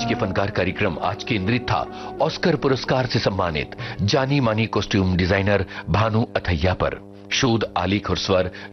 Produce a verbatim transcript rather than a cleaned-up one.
ये फनकार कार्यक्रम आज केंद्रित था ऑस्कर पुरस्कार से सम्मानित जानी मानी कॉस्ट्यूम डिजाइनर भानु अथैया पर। शोध आली खुरस्वर